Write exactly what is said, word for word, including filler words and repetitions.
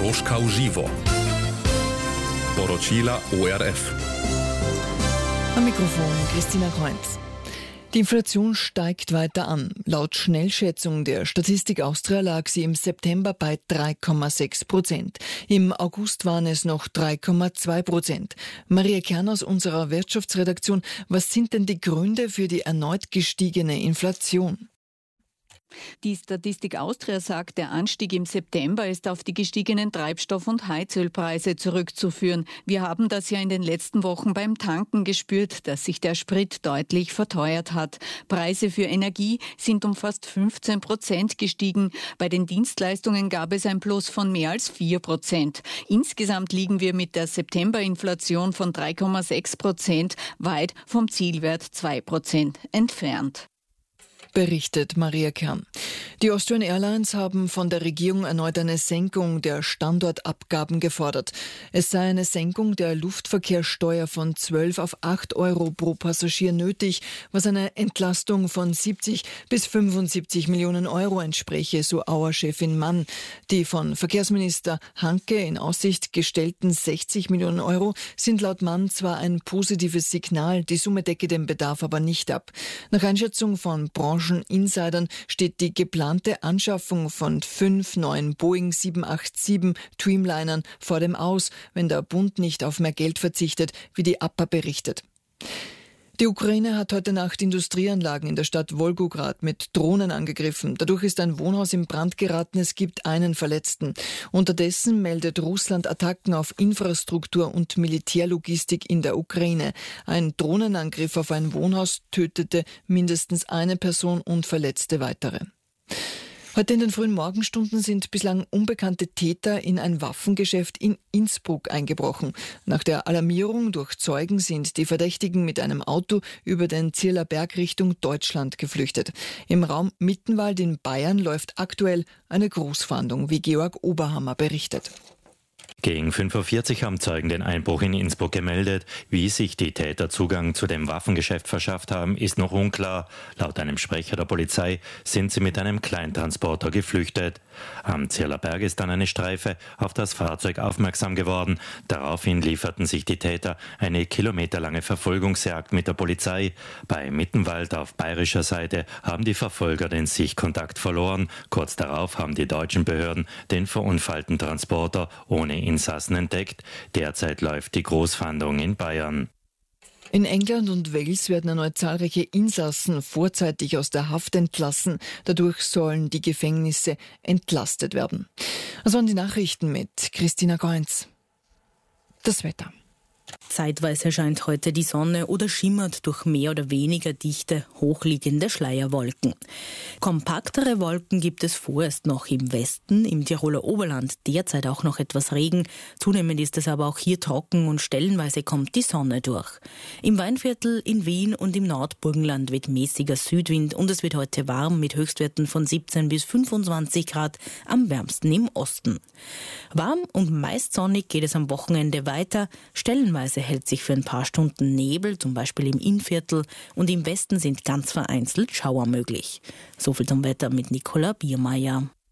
Troška uživo. Poročila O R F. Am Mikrofon Christina Kreuz. Die Inflation steigt weiter an. Laut Schnellschätzung der Statistik Austria lag sie im September bei drei Komma sechs Prozent. Im August waren es noch drei Komma zwei Prozent. Maria Kern aus unserer Wirtschaftsredaktion, was sind denn die Gründe für die erneut gestiegene Inflation? Die Statistik Austria sagt, der Anstieg im September ist auf die gestiegenen Treibstoff- und Heizölpreise zurückzuführen. Wir haben das ja in den letzten Wochen beim Tanken gespürt, dass sich der Sprit deutlich verteuert hat. Preise für Energie sind um fast fünfzehn Prozent gestiegen. Bei den Dienstleistungen gab es ein Plus von mehr als vier Prozent. Insgesamt liegen wir mit der September-Inflation von drei Komma sechs Prozent weit vom Zielwert zwei Prozent entfernt. Berichtet Maria Kern. Die Austrian Airlines haben von der Regierung erneut eine Senkung der Standortabgaben gefordert. Es sei eine Senkung der Luftverkehrssteuer von zwölf auf acht Euro pro Passagier nötig, was eine Entlastung von siebzig bis fünfundsiebzig Millionen Euro entspräche, so Auer-Chefin Mann. Die von Verkehrsminister Hanke in Aussicht gestellten sechzig Millionen Euro sind laut Mann zwar ein positives Signal, die Summe decke den Bedarf aber nicht ab. Nach Einschätzung von Branchen Insidern steht die geplante Anschaffung von fünf neuen Boeing sieben acht sieben Dreamlinern vor dem Aus, wenn der Bund nicht auf mehr Geld verzichtet, wie die A P A berichtet. Die Ukraine hat heute Nacht Industrieanlagen in der Stadt Wolgograd mit Drohnen angegriffen. Dadurch ist ein Wohnhaus in Brand geraten, es gibt einen Verletzten. Unterdessen meldet Russland Attacken auf Infrastruktur und Militärlogistik in der Ukraine. Ein Drohnenangriff auf ein Wohnhaus tötete mindestens eine Person und verletzte weitere. Heute in den frühen Morgenstunden sind bislang unbekannte Täter in ein Waffengeschäft in Innsbruck eingebrochen. Nach der Alarmierung durch Zeugen sind die Verdächtigen mit einem Auto über den Zierler Berg Richtung Deutschland geflüchtet. Im Raum Mittenwald in Bayern läuft aktuell eine Großfahndung, wie Georg Oberhammer berichtet. Gegen fünf Uhr vierzig haben Zeugen den Einbruch in Innsbruck gemeldet. Wie sich die Täter Zugang zu dem Waffengeschäft verschafft haben, ist noch unklar. Laut einem Sprecher der Polizei sind sie mit einem Kleintransporter geflüchtet. Am Zierler Berg ist dann eine Streife auf das Fahrzeug aufmerksam geworden. Daraufhin lieferten sich die Täter eine kilometerlange Verfolgungsjagd mit der Polizei. Bei Mittenwald auf bayerischer Seite haben die Verfolger den Sichtkontakt verloren. Kurz darauf haben die deutschen Behörden den verunfallten Transporter ohne Insassen entdeckt. Derzeit läuft die Großfahndung in Bayern. In England und Wales werden erneut zahlreiche Insassen vorzeitig aus der Haft entlassen. Dadurch sollen die Gefängnisse entlastet werden. Das waren die Nachrichten mit Christina Kreuz. Das Wetter. Zeitweise scheint heute die Sonne oder schimmert durch mehr oder weniger dichte, hochliegende Schleierwolken. Kompaktere Wolken gibt es vorerst noch im Westen, im Tiroler Oberland derzeit auch noch etwas Regen. Zunehmend ist es aber auch hier trocken und stellenweise kommt die Sonne durch. Im Weinviertel, in Wien und im Nordburgenland weht mäßiger Südwind und es wird heute warm mit Höchstwerten von siebzehn bis fünfundzwanzig Grad, am wärmsten im Osten. Warm und meist sonnig geht es am Wochenende weiter, stellenweise hält sich für ein paar Stunden Nebel, zum Beispiel im Innviertel, und im Westen sind ganz vereinzelt Schauer möglich. So viel zum Wetter mit Nicola Biermeier.